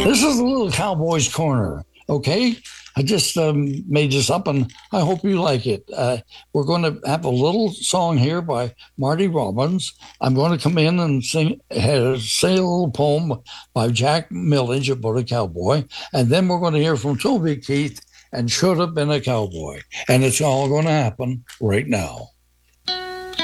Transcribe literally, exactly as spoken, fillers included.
This is a little Cowboys Corner, okay? I just um, made this up and I hope you like it. Uh, we're going to have a little song here by Marty Robbins. I'm going to come in and sing, uh, say a little poem by Jack Millage about a cowboy. And then we're going to hear from Toby Keith and Should Have Been a Cowboy. And it's all going to happen right now.